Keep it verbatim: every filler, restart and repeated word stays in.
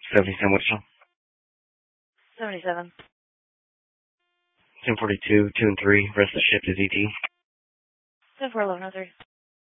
seventy-seven, what's wrong? seventy-seven. ten forty-two, two and three, rest of the shift is E T. ten four eleven oh three.